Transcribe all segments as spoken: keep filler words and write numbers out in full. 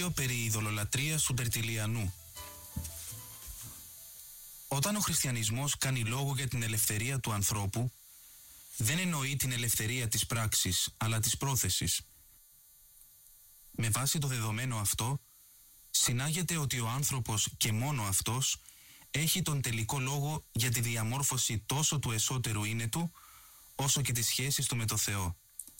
σχόλιο περί ειδωλολατρείας του Τερτιλιανού. Όταν ο χριστιανισμός κάνει λόγο για την ελευθερία του ανθρώπου, δεν εννοεί την ελευθερία της πράξης, αλλά της πρόθεσης. Με βάση το δεδομένο αυτό, συνάγεται ότι ο άνθρωπος και μόνο αυτός έχει τον τελικό λόγο για τη διαμόρφωση τόσο του εσωτερού είναι του, όσο και τις σχέσεις του με το Θεό.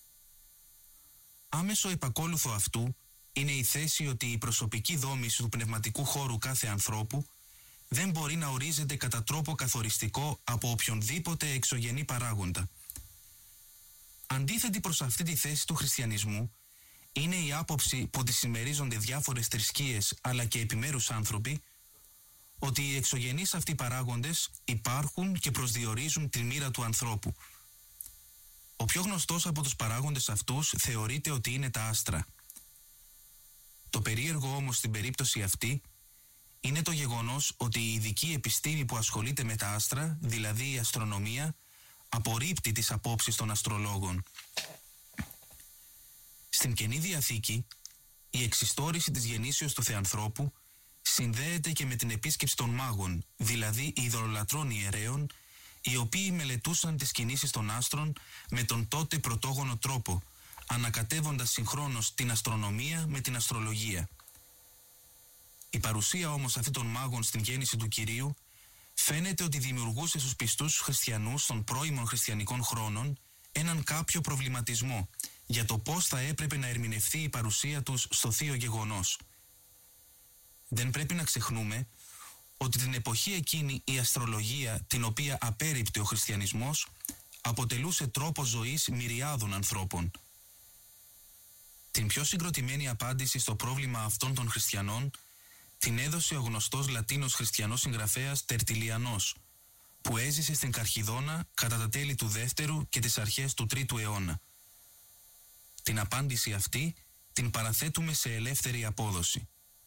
Άμεσο επακόλουθο αυτού είναι η θέση ότι η προσωπική δόμηση του πνευματικού χώρου κάθε ανθρώπου δεν μπορεί να ορίζεται κατά τρόπο καθοριστικό από οποιονδήποτε εξωγενή παράγοντα. Αντίθετη προς αυτή τη θέση του χριστιανισμού είναι η άποψη που τη συμμερίζονται διάφορες θρησκείες αλλά και επιμέρους άνθρωποι, ότι οι εξωγενείς αυτοί παράγοντες υπάρχουν και προσδιορίζουν τη μοίρα του ανθρώπου. Ο πιο γνωστός από τους παράγοντες αυτούς θεωρείται ότι είναι τα άστρα. Το περίεργο όμως στην περίπτωση αυτή είναι το γεγονός ότι η ειδική επιστήμη που ασχολείται με τα άστρα, δηλαδή η αστρονομία, απορρίπτει τις απόψεις των αστρολόγων. Στην Καινή Διαθήκη, η εξιστόρηση της γεννήσεως του Θεανθρώπου συνδέεται και με την επίσκεψη των μάγων, δηλαδή ειδωλολατρών ιερέων, οι οποίοι μελετούσαν τις κινήσεις των άστρων με τον τότε πρωτόγονο τρόπο, ανακατεύοντας συγχρόνως την αστρονομία με την αστρολογία. Η παρουσία όμως αυτή των μάγων στην γέννηση του Κυρίου φαίνεται ότι δημιουργούσε στους πιστούς χριστιανούς των πρώιμων χριστιανικών χρόνων έναν κάποιο προβληματισμό για το πώς θα έπρεπε να ερμηνευθεί η παρουσία τους στο θείο γεγονός. Δεν πρέπει να ξεχνούμε ότι την εποχή εκείνη η αστρολογία, την οποία απέρριπτε ο χριστιανισμός, αποτελούσε τρόπο ζωής μυριάδων ανθρώπων. Την πιο συγκροτημένη απάντηση στο πρόβλημα αυτών των χριστιανών την έδωσε ο γνωστός Λατίνος χριστιανός συγγραφέας Τερτιλιανός, που έζησε στην Καρχιδόνα κατά τα τέλη του δεύτερου και τις αρχές του τρίτου αιώνα. Την απάντηση αυτή την παραθέτουμε σε ελεύθερη απόδοση.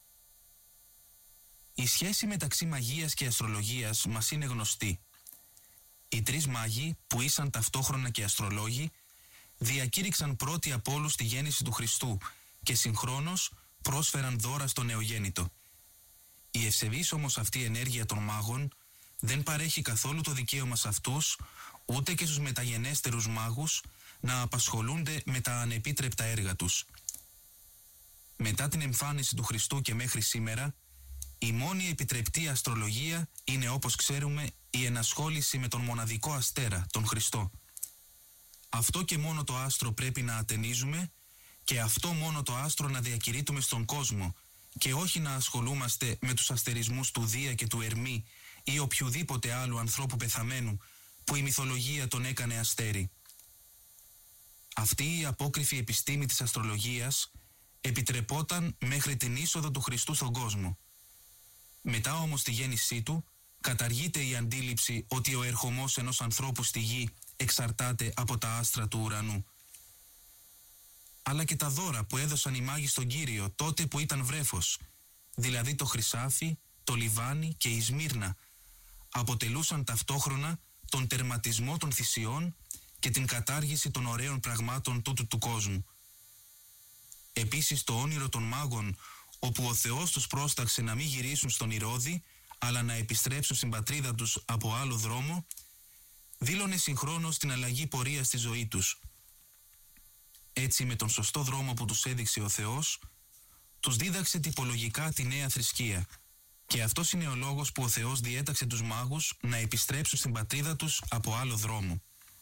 Η σχέση μεταξύ μαγείας και αστρολογίας μας είναι γνωστή. Οι τρεις μάγοι, που ήσαν ταυτόχρονα και αστρολόγοι, διακήρυξαν πρώτοι από όλους τη γέννηση του Χριστού και συγχρόνως πρόσφεραν δώρα στο νεογέννητο. Η ευσεβής όμως αυτή ενέργεια των μάγων δεν παρέχει καθόλου το δικαίωμα σε αυτούς, ούτε και στους μεταγενέστερους μάγους, να απασχολούνται με τα ανεπίτρεπτα έργα τους. Μετά την εμφάνιση του Χριστού και μέχρι σήμερα, η μόνη επιτρεπτή αστρολογία είναι, όπως ξέρουμε, η ενασχόληση με τον μοναδικό αστέρα, τον Χριστό. Αυτό και μόνο το άστρο πρέπει να ατενίζουμε και αυτό μόνο το άστρο να διακηρύττουμε στον κόσμο και όχι να ασχολούμαστε με τους αστερισμούς του Δία και του Ερμή ή οποιοδήποτε άλλου ανθρώπου πεθαμένου που η μυθολογία τον έκανε αστέρι. Αυτή η απόκριφη επιστήμη της αστρολογίας επιτρεπόταν μέχρι την είσοδο του Χριστού στον κόσμο. Μετά όμως τη γέννησή του καταργείται η αντίληψη ότι ο ερχομός ενός ανθρώπου στη γη εξαρτάται από τα άστρα του ουρανού. Αλλά και τα δώρα που έδωσαν οι μάγοι στον Κύριο τότε που ήταν βρέφος, δηλαδή το χρυσάφι, το λιβάνι και η Σμύρνα, αποτελούσαν ταυτόχρονα τον τερματισμό των θυσιών και την κατάργηση των ωραίων πραγμάτων τούτου του κόσμου. Επίσης το όνειρο των μάγων, όπου ο Θεός τους πρόσταξε να μην γυρίσουν στον Ηρώδη, αλλά να επιστρέψουν στην πατρίδα τους από άλλο δρόμο, δήλωνε συγχρόνως την αλλαγή πορεία στη ζωή τους. Έτσι, με τον σωστό δρόμο που τους έδειξε ο Θεός, τους δίδαξε τυπολογικά τη νέα θρησκεία. Και αυτός είναι ο λόγος που ο Θεός διέταξε τους μάγους να επιστρέψουν στην πατρίδα τους από άλλο δρόμο.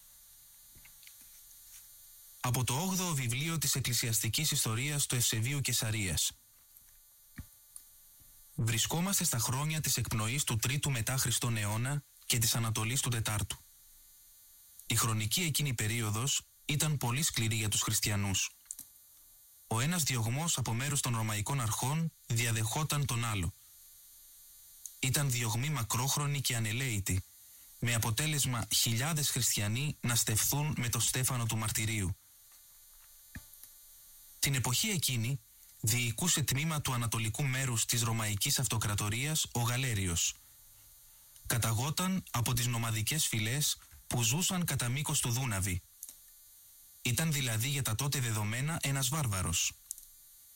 Από το όγδοο βιβλίο της εκκλησιαστικής ιστορίας του Ευσεβίου Κεσαρίας. Βρισκόμαστε στα χρόνια της εκπνοής του τρίτου μετά Χριστόν αιώνα και της ανατολής του τετάρτου. Η χρονική εκείνη περίοδος ήταν πολύ σκληρή για τους χριστιανούς. Ο ένας διωγμός από μέρους των Ρωμαϊκών αρχών διαδεχόταν τον άλλο. Ήταν διωγμοί μακρόχρονοι και ανελαίητοι, με αποτέλεσμα χιλιάδες χριστιανοί να στεφθούν με το στέφανο του μαρτυρίου. Την εποχή εκείνη διοικούσε τμήμα του ανατολικού μέρους της Ρωμαϊκής Αυτοκρατορίας ο Γαλέριος. Καταγόταν από τις νομαδικές φυλές που ζούσαν κατά μήκος του Δούναβη. Ήταν δηλαδή για τα τότε δεδομένα ένας βάρβαρος.